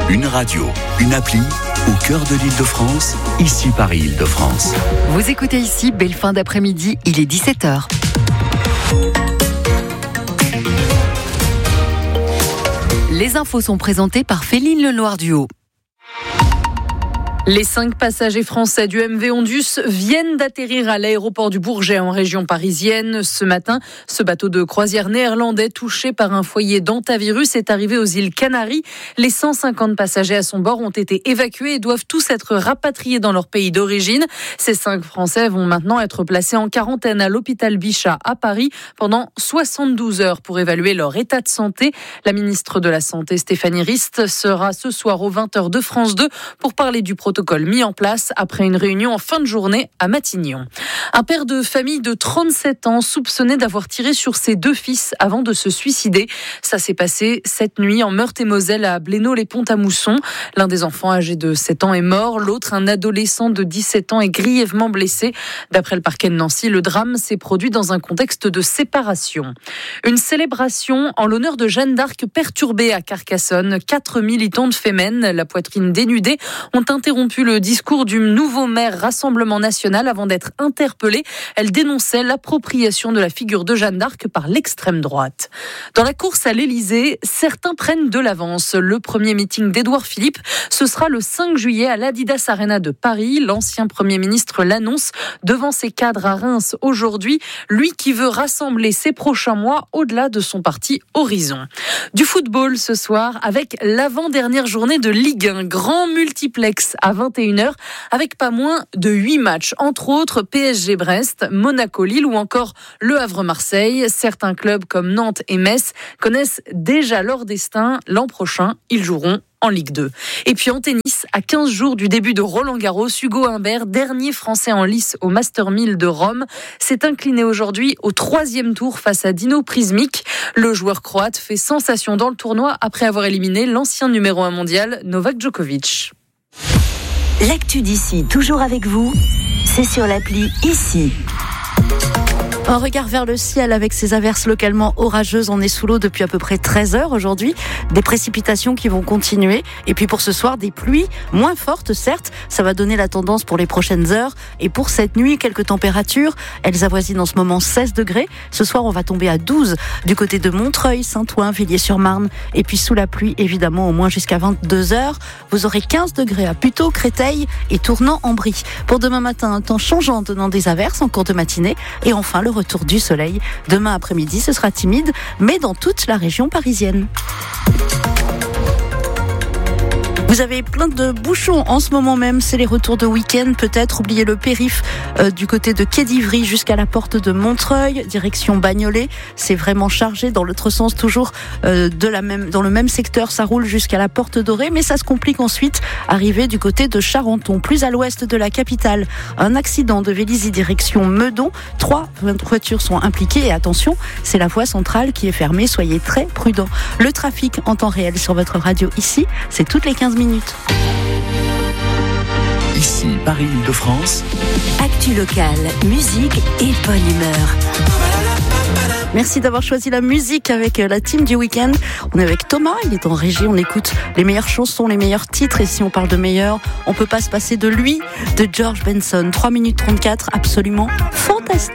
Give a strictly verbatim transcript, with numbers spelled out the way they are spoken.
Une radio, une appli, au cœur de l'Île-de-France, ici Paris-Île-de-France. Vous écoutez ici, belle fin d'après-midi, il est dix-sept heures. Les infos sont présentées par Féline Leloir-Duhaut. Les cinq passagers français du M V Ondus viennent d'atterrir à l'aéroport du Bourget en région parisienne. Ce matin, ce bateau de croisière néerlandais touché par un foyer d'hantavirus est arrivé aux îles Canaries. Les cent cinquante passagers à son bord ont été évacués et doivent tous être rapatriés dans leur pays d'origine. Ces cinq Français vont maintenant être placés en quarantaine à l'hôpital Bichat à Paris pendant soixante-douze heures pour évaluer leur état de santé. La ministre de la Santé, Stéphanie Rist, sera ce soir aux vingt heures de France deux pour parler du protocole mis en place après une réunion en fin de journée à Matignon. Un père de famille de trente-sept ans soupçonné d'avoir tiré sur ses deux fils avant de se suicider. Ça s'est passé cette nuit en Meurthe-et-Moselle à Blénaud-les-Ponts-à-Mousson. L'un des enfants âgé de sept ans est mort, l'autre, un adolescent de dix-sept ans, est grièvement blessé. D'après le parquet de Nancy, le drame s'est produit dans un contexte de séparation. Une célébration en l'honneur de Jeanne d'Arc perturbée à Carcassonne. Quatre militantes fémènes, la poitrine dénudée, ont interrompu le discours du nouveau maire Rassemblement National avant d'être interpellée. Elle dénonçait l'appropriation de la figure de Jeanne d'Arc par l'extrême droite. Dans la course à l'Élysée, certains prennent de l'avance. Le premier meeting d'Édouard Philippe, ce sera le cinq juillet à l'Adidas Arena de Paris. L'ancien Premier ministre l'annonce devant ses cadres à Reims aujourd'hui. Lui qui veut rassembler ses prochains mois au-delà de son parti Horizon. Du football ce soir avec l'avant-dernière journée de Ligue un. Grand multiplex à vingt et une heures avec pas moins de huit matchs. Entre autres, P S G-Brest, Monaco-Lille ou encore Le Havre-Marseille. Certains clubs comme Nantes et Metz connaissent déjà leur destin. L'an prochain, ils joueront en Ligue deux. Et puis en tennis, à quinze jours du début de Roland-Garros, Hugo Humbert, dernier Français en lice au Master mille de Rome, s'est incliné aujourd'hui au troisième tour face à Dino Prizmic. Le joueur croate fait sensation dans le tournoi après avoir éliminé l'ancien numéro un mondial Novak Djokovic. L'actu d'ici, toujours avec vous, c'est sur l'appli Ici. Un regard vers le ciel avec ces averses localement orageuses. On est sous l'eau depuis à peu près treize heures aujourd'hui. Des précipitations qui vont continuer. Et puis pour ce soir, des pluies moins fortes, certes. Ça va donner la tendance pour les prochaines heures. Et pour cette nuit, quelques températures. Elles avoisinent en ce moment seize degrés. Ce soir, on va tomber à douze du côté de Montreuil, Saint-Ouen, Villiers-sur-Marne. Et puis sous la pluie, évidemment, au moins jusqu'à vingt-deux heures. Vous aurez quinze degrés à Puteaux, Créteil et Tournan-en-Brie. Pour demain matin, un temps changeant donnant des averses en cours de matinée. Et enfin, le retour du soleil. Demain après-midi, ce sera timide, mais dans toute la région parisienne. Vous avez plein de bouchons en ce moment même, c'est les retours de week-end peut-être. Oubliez le périph' euh, du côté de Quai d'Ivry jusqu'à la porte de Montreuil, direction Bagnolet. C'est vraiment chargé dans l'autre sens, toujours euh, de la même, dans le même secteur. Ça roule jusqu'à la porte Dorée, mais ça se complique ensuite. Arrivé du côté de Charenton, plus à l'ouest de la capitale. Un accident de Vélizy direction Meudon. Trois voitures sont impliquées et attention, c'est la voie centrale qui est fermée. Soyez très prudents. Le trafic en temps réel sur votre radio ici, c'est toutes les quinze minutes. Ici, Paris-Île-de-France. Actu locale, musique et bonne humeur. Merci d'avoir choisi la musique avec la team du week-end. On est avec Thomas, il est en régie, on écoute les meilleures chansons, les meilleurs titres. Et si on parle de meilleurs, on peut pas se passer de lui, de George Benson. trois minutes trente-quatre, absolument fantastique.